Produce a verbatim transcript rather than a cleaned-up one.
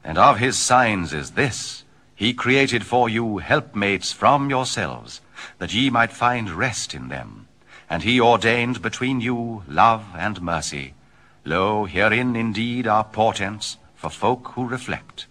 And of his signs is this: he created for you helpmates from yourselves, that ye might find rest in them. And he ordained between you love and mercy. Lo, herein indeed are portents for folk who reflect.